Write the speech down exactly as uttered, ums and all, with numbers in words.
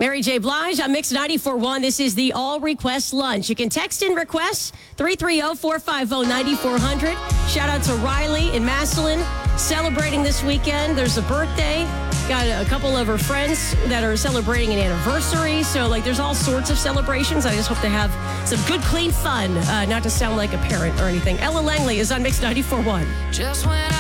Mary J. Blige on Mix ninety-four point one. This is the All Request Lunch. You can text in requests, three three zero, four five zero, nine four zero zero. Shout out to Riley in Massillon, celebrating this weekend. There's a birthday. Got a couple of her friends that are celebrating an anniversary. So, like, there's all sorts of celebrations. I just hope they have some good, clean fun, uh, not to sound like a parent or anything. Ella Langley is on Mix ninety-four point one. Just when I